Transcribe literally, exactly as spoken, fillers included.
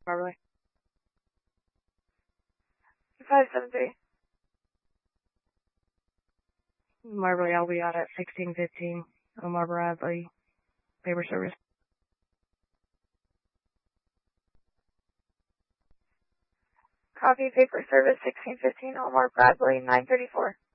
Probably. five seven three. Marbury, I'll be out at sixteen fifteen. Omar Bradley, paper service. Copy, paper service sixteen fifteen, Omar Bradley, nine thirty-four.